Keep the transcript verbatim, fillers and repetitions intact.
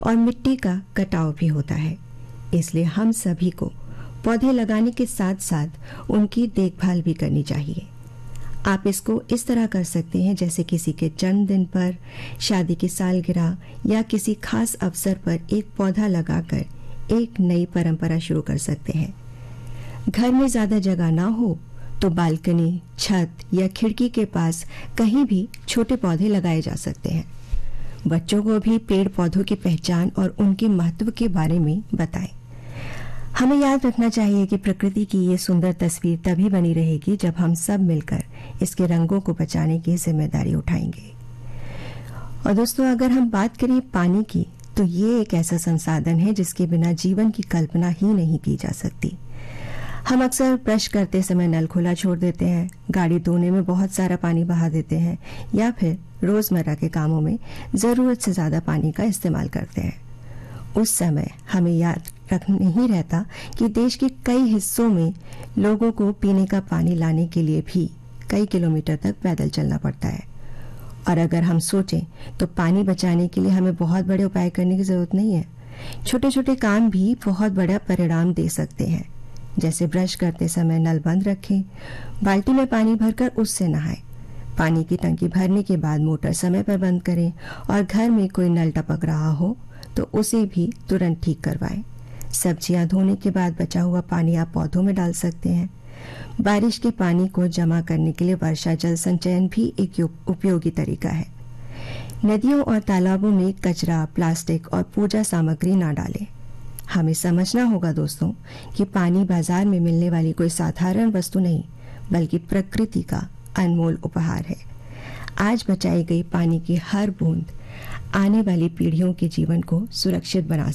और मिट्टी का कटाव भी होता है। इसलिए हम सभी को पौधे लगाने के साथ साथ उनकी देखभाल भी करनी चाहिए। आप इसको इस तरह कर सकते हैं जैसे किसी के जन्मदिन पर, शादी की सालगिरह या किसी खास अवसर पर एक पौधा लगाकर एक नई परंपरा शुरू कर सकते हैं। घर में ज्यादा जगह ना हो तो बालकनी, छत या खिड़की के पास कहीं भी छोटे पौधे लगाए जा सकते हैं। बच्चों को भी पेड़ पौधों की पहचान और उनके महत्व के बारे में बताएं। हमें याद रखना चाहिए कि प्रकृति की ये सुंदर तस्वीर तभी बनी रहेगी जब हम सब मिलकर इसके रंगों को बचाने की जिम्मेदारी उठाएंगे। और दोस्तों, अगर हम बात करें पानी की, तो ये एक ऐसा संसाधन है जिसके बिना जीवन की कल्पना ही नहीं की जा सकती। हम अक्सर ब्रश करते समय नल खुला छोड़ देते हैं, गाड़ी धोने में बहुत सारा पानी बहा देते हैं या फिर रोजमर्रा के कामों में जरूरत से ज्यादा पानी का इस्तेमाल करते हैं। उस समय हमें याद रख नहीं रहता कि देश के कई हिस्सों में लोगों को पीने का पानी लाने के लिए भी कई किलोमीटर तक पैदल चलना पड़ता है। और अगर हम सोचें तो पानी बचाने के लिए हमें बहुत बड़े उपाय करने की जरूरत नहीं है। छोटे छोटे काम भी बहुत बड़ा परिणाम दे सकते हैं, जैसे ब्रश करते समय नल बंद रखें, बाल्टी में पानी भरकर उससे नहाएं, पानी की टंकी भरने के बाद मोटर समय पर बंद करें और घर में कोई नल टपक रहा हो तो उसे भी तुरंत ठीक करवाएं। सब्जियां धोने के बाद बचा हुआ पानी आप पौधों में डाल सकते हैं। बारिश के पानी को जमा करने के लिए वर्षा जल संचयन भी एक उपयोगी तरीका है। नदियों और तालाबों में कचरा, प्लास्टिक और पूजा सामग्री ना डालें। हमें समझना होगा दोस्तों कि पानी बाजार में मिलने वाली कोई साधारण वस्तु नहीं, बल्कि प्रकृति का अनमोल उपहार है। आज बचाई गई पानी की हर बूंद आने वाली पीढ़ियों के जीवन को सुरक्षित बना